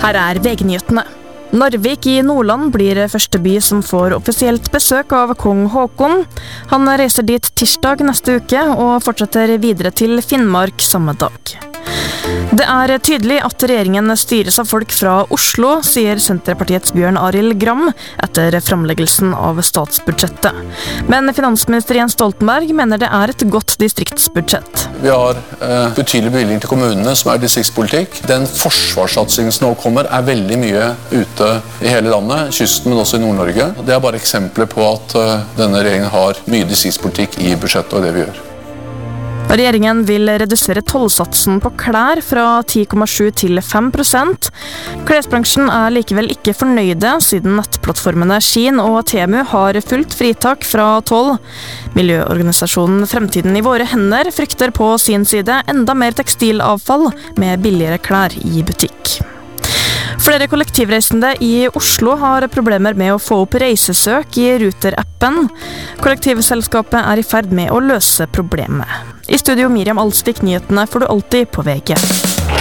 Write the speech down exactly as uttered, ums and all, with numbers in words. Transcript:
Her er V G-nyhetene. Narvik i Nordland blir første by som får offisielt besøk av kong Håkon. Han reiser dit tirsdag neste uke og fortsetter videre til Finnmark samme dag. Det er tydelig at regjeringen styres av folk fra Oslo, sier Senterpartiets Bjørn Arild Gram etter framleggelsen av statsbudsjettet. Men finansminister Jens Stoltenberg mener det er et godt distriktsbudsjett. Vi har eh, betydelig bevilgning til kommunene som er distriktspolitikk. Den forsvarssatsingen som nå kommer er veldig mye ute i hele landet, kysten, men også i Nord-Norge. Det er bare eksempler på at eh, denne regjeringen har mye distriktspolitikk i budsjettet og det vi gjør. Regjeringen vil redusere tollsatsen på klær fra ti komma sju til fem prosent. Klesbransjen er likevel ikke fornøyde, siden nettplattformene Shein og Temu har fullt fritak fra toll. Miljøorganisasjonen Fremtiden i våre hender frykter på sin side enda mer tekstilavfall med billigere klær i butikk. Flere kollektivreisende i Oslo har problemer med å få opp reisesøk i Ruter-appen. Kollektivselskapet er i ferd med å løse problemet. I studio Miriam Alsvik, nyhetene får du alltid på V G.